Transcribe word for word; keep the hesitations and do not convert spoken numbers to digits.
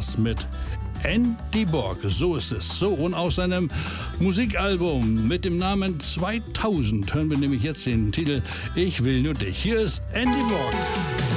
Spaß mit Andy Borg, so ist es. So, und aus seinem Musikalbum mit dem Namen zweitausend hören wir nämlich jetzt den Titel Ich will nur dich. Hier ist Andy Borg.